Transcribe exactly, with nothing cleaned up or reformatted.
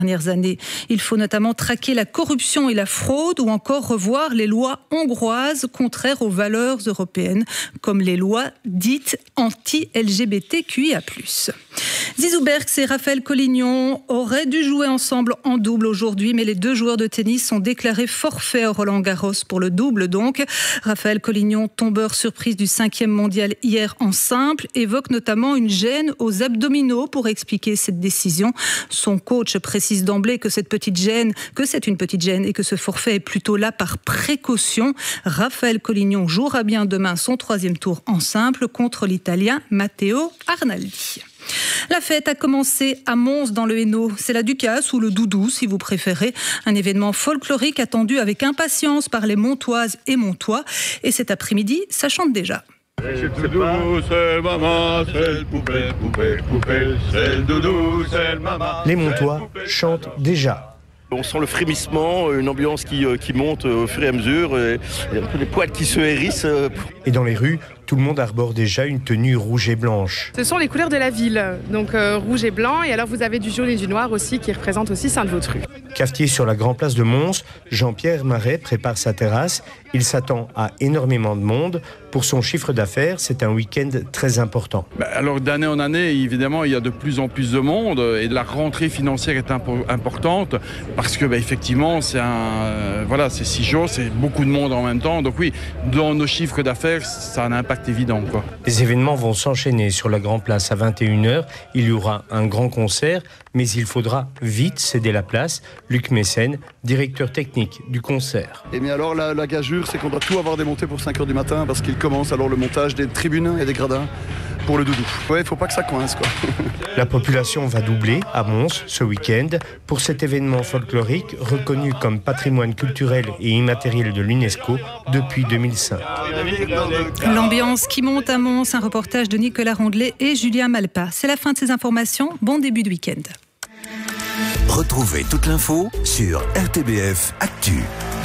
Dernières années. Il faut notamment traquer la corruption et la fraude ou encore revoir les lois hongroises contraires aux valeurs européennes, comme les lois dites anti-L G B T Q I A plus. Zizou Bergs et Raphaël Collignon auraient dû jouer ensemble en double aujourd'hui, mais les deux joueurs de tennis sont déclarés forfaits à Roland-Garros pour le double donc. Raphaël Collignon, tombeur surprise du cinquième mondial hier en simple, évoque notamment une gêne aux abdominaux pour expliquer cette décision. Son coach précise d'emblée que cette petite gêne, que c'est une petite gêne et que ce forfait est plutôt là par précaution. Raphaël Collignon jouera bien demain son troisième tour en simple contre l'Italien Matteo Arnaldi. La fête a commencé à Mons dans le Hainaut. C'est la Ducasse ou le Doudou si vous préférez. Un événement folklorique attendu avec impatience par les Montoises et Montois. Et cet après-midi, ça chante déjà. C'est le doudou, c'est le maman, c'est le poupée, poupée, poupée, c'est le doudou, c'est le maman. Les Montois chantent déjà. On sent le frémissement, une ambiance qui, qui monte au fur et à mesure, et un peu les poils qui se hérissent. Et dans les rues, tout le monde arbore déjà une tenue rouge et blanche. Ce sont les couleurs de la ville, donc euh, rouge et blanc, et alors vous avez du jaune et du noir aussi qui représente aussi Sainte-Vautru. Cafetier sur la Grand Place de Mons, Jean-Pierre Marais prépare sa terrasse. Il s'attend à énormément de monde. Pour son chiffre d'affaires, c'est un week-end très important. Bah alors d'année en année, évidemment, il y a de plus en plus de monde et la rentrée financière est impo- importante parce que bah, effectivement, c'est un, euh, voilà, c'est six jours, c'est beaucoup de monde en même temps. Donc oui, dans nos chiffres d'affaires, ça a un impact évident, quoi. Les événements vont s'enchaîner sur la Grand Place à vingt et une heures. Il y aura un grand concert, mais il faudra vite céder la place. Luc Mécène, directeur technique du concert. Et bien alors la, la gageure, c'est qu'on doit tout avoir démonté pour cinq heures du matin parce qu'il commence alors le montage des tribunes et des gradins pour le doudou. Ouais, il faut pas que ça coince, quoi. La population va doubler à Mons ce week-end pour cet événement folklorique reconnu comme patrimoine culturel et immatériel de l'UNESCO depuis deux mille cinq. L'ambiance qui monte à Mons, un reportage de Nicolas Rondelet et Julien Malpa. C'est la fin de ces informations. Bon début de week-end. Retrouvez toute l'info sur R T B F Actu.